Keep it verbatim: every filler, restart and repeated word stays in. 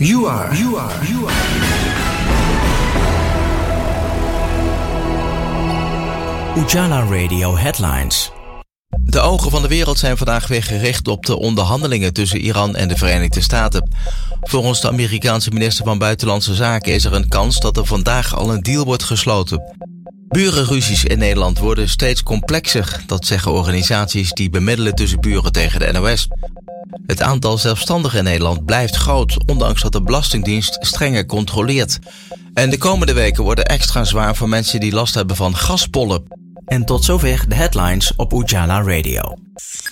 You are. You are. You are. Ujala Radio Headlines. De ogen van de wereld zijn vandaag weer gericht op de onderhandelingen tussen Iran en de Verenigde Staten. Volgens de Amerikaanse minister van Buitenlandse Zaken is er een kans dat er vandaag al een deal wordt gesloten. Burenruzies in Nederland worden steeds complexer, dat zeggen organisaties die bemiddelen tussen buren tegen de N O S. Het aantal zelfstandigen in Nederland blijft groot, ondanks dat de Belastingdienst strenger controleert. En de komende weken worden extra zwaar voor mensen die last hebben van gaspollen. En tot zover de headlines op Ujala Radio.